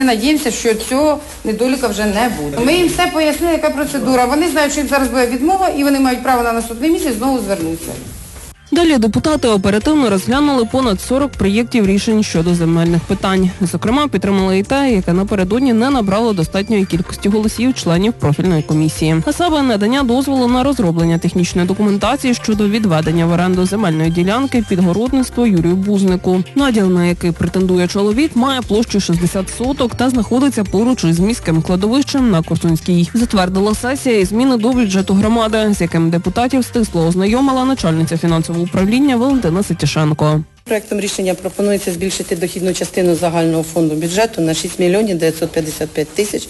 Надіємося, що цього недоліка вже не буде. Ми їм все пояснили, яка процедура. Вони знають, що їм зараз буде відмова і вони мають право на наступний місяць знову звернутися. Далі депутати оперативно розглянули понад 40 проєктів рішень щодо земельних питань. Зокрема, підтримали і те, яке напередодні не набрало достатньої кількості голосів членів профільної комісії. А саме надання дозволу на розроблення технічної документації щодо відведення в оренду земельної ділянки під городництво Юрію Бузнику. Наділ, на який претендує чоловік, має площу 60 соток та знаходиться поруч із міським кладовищем на Корсунській. Затвердила сесія і зміни до бюджету громади, з яким депутатів стисло ознайомила начальниця фінансового управління Валентина Сетішенко. Проектом рішення пропонується збільшити дохідну частину загального фонду бюджету на 6 мільйонів 955 тисяч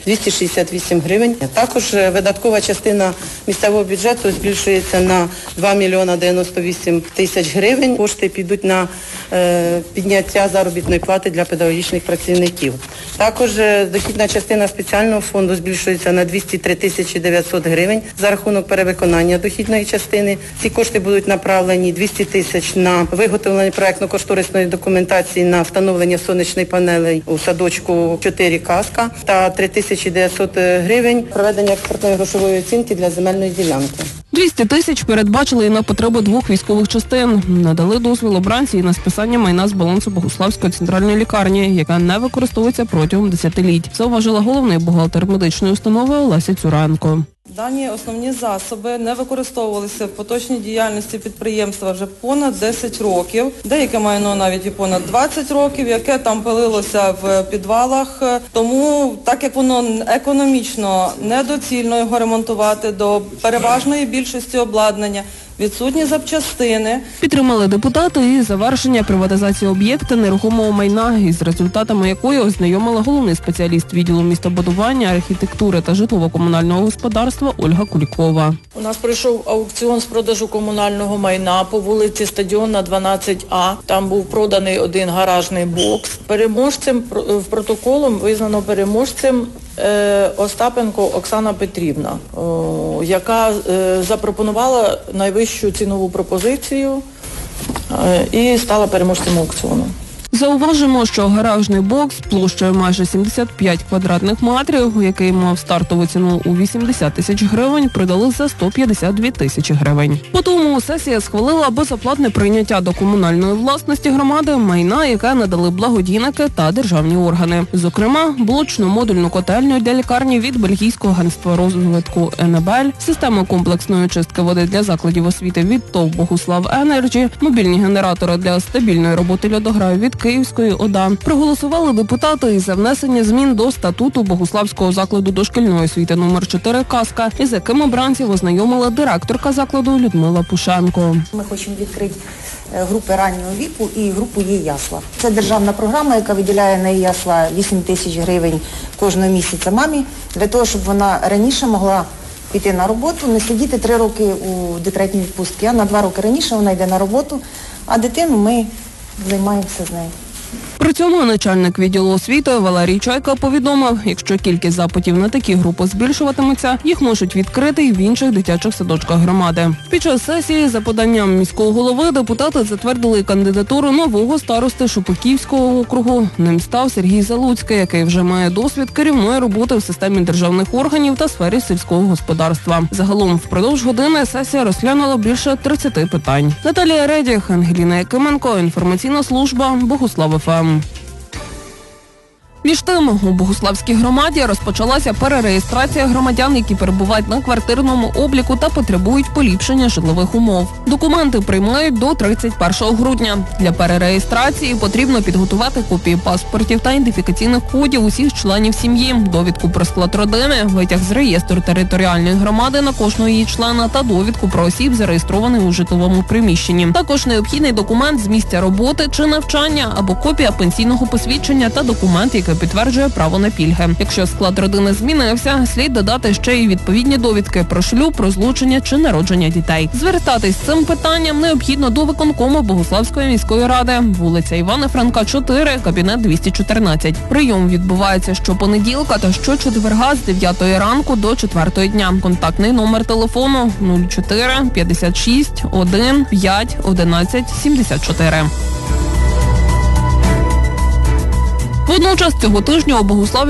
268 гривень. Також видаткова частина місцевого бюджету збільшується на 2 мільйона 98 тисяч гривень. Кошти підуть на підняття заробітної плати для педагогічних працівників. Також дохідна частина спеціального фонду збільшується на 203 тисячі 900 гривень за рахунок перевиконання дохідної частини. Ці кошти будуть направлені 200 тисяч на виготовлення проектно-кошторисної документації на встановлення сонячних панелей у садочку 4 «Казка» та 3900 гривень проведення експертної грошової оцінки для земельної ділянки. 200 тисяч передбачили і на потреби 2 військових частин. Надали дозвіл обранці і на списання майна з балансу Богуславської центральної лікарні, яка не використовується протягом десятиліть, зауважила головний бухгалтер медичної установи Олеся Цюренко. Дані основні засоби не використовувалися в поточній діяльності підприємства вже понад 10 років, деяке майно навіть і понад 20 років, яке там пилилося в підвалах. Тому, так як воно економічно недоцільно його ремонтувати до переважної більшості обладнання, відсутні запчастини. Підтримали депутати і завершення приватизації об'єкта нерухомого майна, із результатами якої ознайомила головний спеціаліст відділу містобудування, архітектури та житлово-комунального господарства Ольга Кулікова. У нас пройшов аукціон з продажу комунального майна по вулиці Стадіонна, 12А. Там був проданий один гаражний бокс. Переможцем, в протоколом визнано переможцем Остапенко Оксана Петрівна, яка запропонувала найвищу цінову пропозицію і стала переможцем аукціону. Зауважимо, що гаражний бокс площею майже 75 квадратних метрів, який мав стартову ціну у 80 тисяч гривень, продали за 152 тисячі гривень. Потім сесія схвалила безоплатне прийняття до комунальної власності громади майна, яке надали благодійники та державні органи. Зокрема, блочно-модульну котельню для лікарні від Бельгійського агентства розвитку «Енебель», систему комплексної чистки води для закладів освіти від ТОВ «Богуслав Енерджі», мобільні генератори для стабільної роботи льодограю від Київської ОДА. Проголосували депутати і за внесення змін до статуту Богуславського закладу дошкільної освіти номер 4 «Казка», із яким обранців ознайомила директорка закладу Людмила Пушенко. Ми хочемо відкрити групи раннього віку і групу «Є-ясла». Це державна програма, яка виділяє на «Є-ясла» 8 тисяч гривень кожного місяця мамі, для того, щоб вона раніше могла піти на роботу, не сидіти 3 роки у декретній відпустці, а на 2 роки раніше вона йде на роботу, а дитину ми займаємося з нею. При цьому начальник відділу освіти Валерій Чайка повідомив, якщо кількість запитів на такі групи збільшуватиметься, їх можуть відкрити й в інших дитячих садочках громади. Під час сесії за поданням міського голови депутати затвердили кандидатуру нового старости Шепетівського округу. Ним став Сергій Залуцький, який вже має досвід керівної роботи в системі державних органів та сфері сільського господарства. Загалом впродовж години сесія розглянула більше 30 питань. Наталія Редіх, Ангеліна Якименко, інформаційна служба Богуслав ФМ. Між тим, у Богуславській громаді розпочалася перереєстрація громадян, які перебувають на квартирному обліку та потребують поліпшення житлових умов. Документи приймають до 31 грудня. Для перереєстрації потрібно підготувати копії паспортів та ідентифікаційних кодів усіх членів сім'ї, довідку про склад родини, витяг з реєстру територіальної громади на кожного її члена та довідку про осіб, зареєстрованих у житловому приміщенні. Також необхідний документ з місця роботи чи навчання або копія пенсійного посвідчення та документ, який підтверджує право на пільги. Якщо склад родини змінився, слід додати ще й відповідні довідки про шлюб, розлучення чи народження дітей. Звертатись з цим питанням необхідно до виконкому Богуславської міської ради, вулиця Івана Франка, 4, кабінет 214. Прийом відбувається щопонеділка та щочетверга з 9 ранку до 4 дня. Контактний номер телефону 04 56 1 5 11 74. Водночас цього тижня у Богуславі